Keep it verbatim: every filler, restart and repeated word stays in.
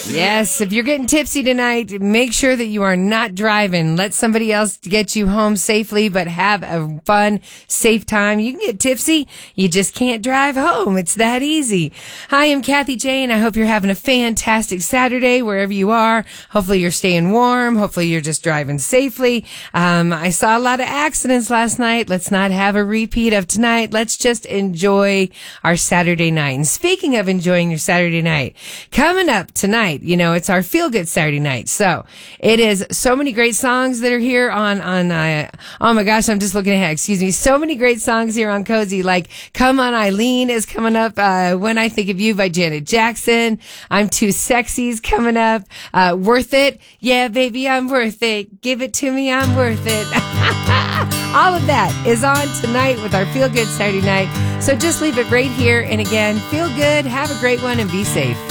Yes, if you're getting tipsy tonight, make sure that you are not driving. Let somebody else get you home safely, but have a fun, safe time. You can get tipsy. You just can't drive home. It's that easy. Hi, I'm Kathy Jane. I hope you're having a fantastic Saturday wherever you are. Hopefully you're staying warm. Hopefully you're just driving safely. Um, I saw a lot of accidents last night. Let's not have a repeat of tonight. Let's just enjoy our Saturday night. And speaking of enjoying your Saturday night, coming up tonight, you know, it's our Feel Good Saturday night. So it is so many great songs that are here on, on, uh, oh my gosh, I'm just looking ahead. Excuse me. So many great songs here on Cozy, like Come On Eileen is coming up. Uh, When I Think of You by Janet Jackson. I'm Too Sexy's coming up. Uh, Worth It. Yeah, baby, I'm worth it. Give it to me. I'm worth it. All of that is on tonight with our Feel Good Saturday night. So just leave it right here. And again, feel good, have a great one, and be safe.